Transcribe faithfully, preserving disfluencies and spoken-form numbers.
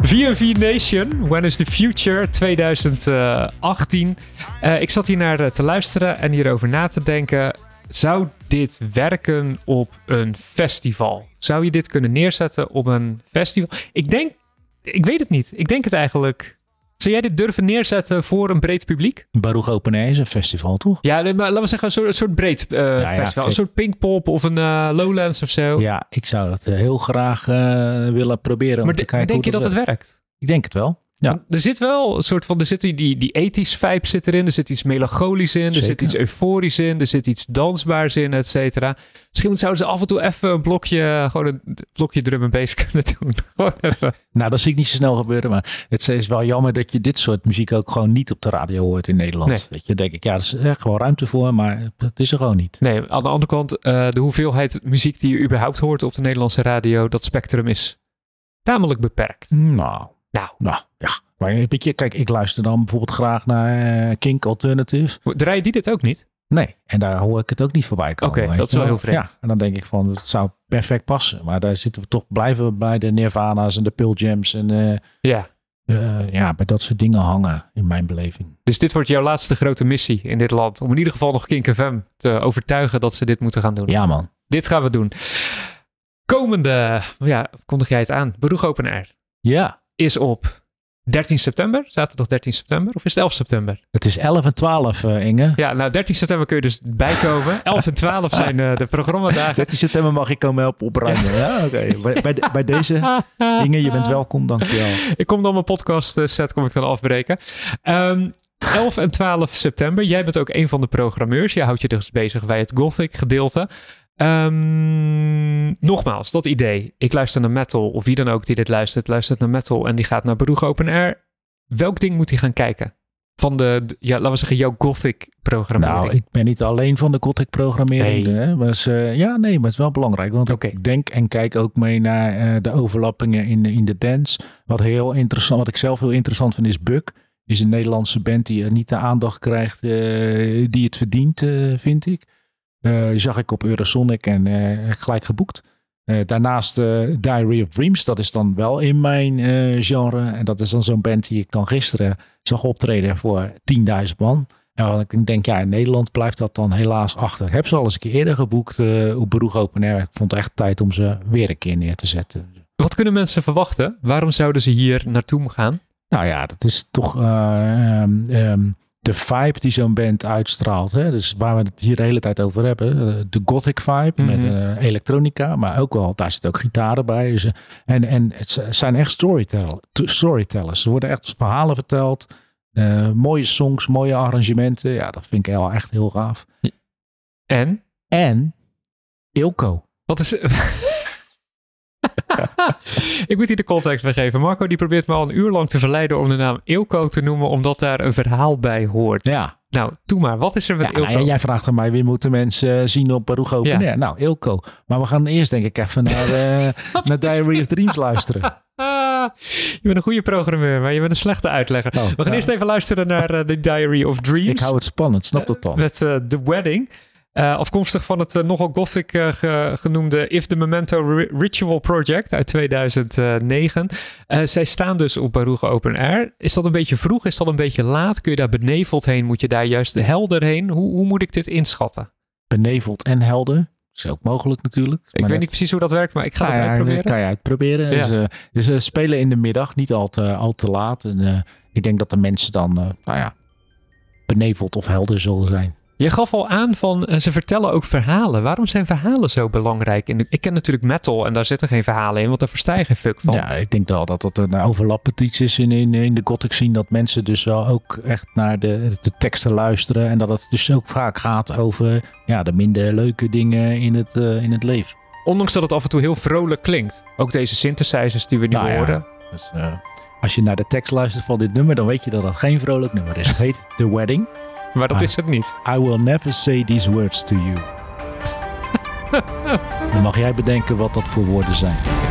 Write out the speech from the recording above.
V en V Nation, When is the Future, twintig achttien. Uh, ik zat hier naar te luisteren en hierover na te denken. Zou dit werken op een festival? Zou je dit kunnen neerzetten op een festival? Ik denk, ik weet het niet. Ik denk het eigenlijk... Zou jij dit durven neerzetten voor een breed publiek? Baruch Open Air is een festival, toch? Ja, maar laten we zeggen een soort, een soort breed uh, ja, ja, festival. Kijk. Een soort Pinkpop of een uh, Lowlands of zo. Ja, ik zou dat uh, heel graag uh, willen proberen. Maar, om te de, kijken maar denk hoe je dat, dat het werkt? Ik denk het wel. Ja. Er zit wel een soort van, er zit die, die tachtig vibe zit erin, er zit iets melancholisch in, Zeker. Er zit iets euforisch in, er zit iets dansbaars in, et cetera. Misschien zouden ze af en toe even een blokje, gewoon een blokje drum en bass kunnen doen. Gewoon even. Nou, dat zie ik niet zo snel gebeuren, maar het is wel jammer dat je dit soort muziek ook gewoon niet op de radio hoort in Nederland. Nee. Weet je, denk ik, ja, er is echt gewoon ruimte voor, maar dat is er gewoon niet. Nee, aan de andere kant, uh, de hoeveelheid muziek die je überhaupt hoort op de Nederlandse radio, dat spectrum is tamelijk beperkt. Nou, nou, nou ja. Maar weet je, kijk, ik luister dan bijvoorbeeld graag naar uh, Kink Alternative. Draai die dit ook niet? Nee, en daar hoor ik het ook niet voorbij komen. Oké, okay, dat is wel heel vreemd. Ja, en dan denk ik van, het zou perfect passen. Maar daar zitten we toch, blijven we bij de Nirvana's en de Pearl Jams en uh, ja. Uh, ja, bij dat soort dingen hangen in mijn beleving. Dus dit wordt jouw laatste grote missie in dit land. Om in ieder geval nog Kink F M te overtuigen dat ze dit moeten gaan doen. Ja, man. Dit gaan we doen. Komende, ja, kondig jij het aan. Baruch Open Air. Ja. Is op dertien september, zaterdag dertien september, of is het elf september? Het is elf en twaalf, uh, Inge. Ja, nou dertien september kun je dus bijkomen. elf en twaalf zijn uh, de programmadagen. dertien september mag ik komen helpen opruimen. Ja, ja oké. Okay. Bij, bij, de, bij deze, Inge, je bent welkom, dankjewel. Ik kom dan mijn podcast set, kom ik dan afbreken. Um, elf en twaalf september, jij bent ook een van de programmeurs. Jij houdt je dus bezig bij het Gothic gedeelte. Um, nogmaals, dat idee. Ik luister naar metal, of wie dan ook die dit luistert, luistert naar metal en die gaat naar Baruch Open Air. Welk ding moet hij gaan kijken? Van de, de ja, laten we zeggen, jouw Gothic programmering. Nou, ik ben niet alleen van de Gothic programmering. Nee. Hè? Was, uh, ja, nee, maar het is wel belangrijk. Want okay. ik denk en kijk ook mee naar uh, de overlappingen in, in de dance. Wat heel interessant, wat ik zelf heel interessant vind, is Buck. Is een Nederlandse band die uh, niet de aandacht krijgt uh, die het verdient, uh, vind ik. Uh, zag ik op Eurosonic en uh, gelijk geboekt. Uh, daarnaast uh, Diary of Dreams, dat is dan wel in mijn uh, genre. En dat is dan zo'n band die ik dan gisteren zag optreden voor tienduizend man. En ik denk, ja, in Nederland blijft dat dan helaas achter. Ik heb ze al eens een keer eerder geboekt uh, op Baruch Open Air. Ik vond het echt tijd om ze weer een keer neer te zetten. Wat kunnen mensen verwachten? Waarom zouden ze hier naartoe gaan? Nou ja, dat is toch... Uh, um, um, de vibe die zo'n band uitstraalt. Hè? Dus waar we het hier de hele tijd over hebben. De gothic vibe mm-hmm. met uh, elektronica. Maar ook wel, daar zit ook gitaren bij. Dus, en, en het zijn echt storytell- storytellers. Er worden echt verhalen verteld. Uh, mooie songs, mooie arrangementen. Ja, dat vind ik wel echt heel gaaf. En? En Ilko. Wat is... Ik moet hier de context bij geven. Marco die probeert me al een uur lang te verleiden om de naam Ilko te noemen, omdat daar een verhaal bij hoort. Ja. Nou, doe maar. Wat is er met ja, Ilko? Nou, jij vraagt aan mij, wie moeten mensen zien op Baruch Open Air? Ja. Nou, Ilko. Maar we gaan eerst denk ik even naar, uh, naar Diary of Dreams luisteren. Je bent een goede programmeur, maar je bent een slechte uitlegger. Oh, we gaan ja. eerst even luisteren naar uh, de Diary of Dreams. Ik hou het spannend, snap dat dan. Uh, met uh, The Wedding. Uh, afkomstig van het uh, nogal gothic uh, ge, genoemde If the Memento R- Ritual Project uit tweeduizend negen. Uh, zij staan dus op Baruch Open Air. Is dat een beetje vroeg? Is dat een beetje laat? Kun je daar beneveld heen? Moet je daar juist helder heen? Hoe, hoe moet ik dit inschatten? Beneveld en helder? Is ook mogelijk natuurlijk. Ik weet net... niet precies hoe dat werkt, maar ik ga ja, het ja, uitproberen. Kan je uitproberen. Ja. Dus, uh, dus uh, spelen in de middag, niet al te, al te laat. En, uh, ik denk dat de mensen dan uh, nou ja, beneveld of helder zullen zijn. Je gaf al aan van, uh, ze vertellen ook verhalen. Waarom zijn verhalen zo belangrijk? In de, ik ken natuurlijk metal en daar zitten geen verhalen in, want daar versta je geen fuck van. Ja, ik denk wel dat dat een overlappend iets is in, in, in de gothic scene, dat mensen dus wel ook echt naar de, de teksten luisteren en dat het dus ook vaak gaat over ja, de minder leuke dingen in het, uh, in het leven. Ondanks dat het af en toe heel vrolijk klinkt. Ook deze synthesizers die we nu nou ja, horen. Dus, uh, als je naar de tekst luistert van dit nummer, dan weet je dat het geen vrolijk nummer is. Het heet The Wedding. Maar dat I, is het niet. I will never say these words to you. Dan mag jij bedenken wat dat voor woorden zijn.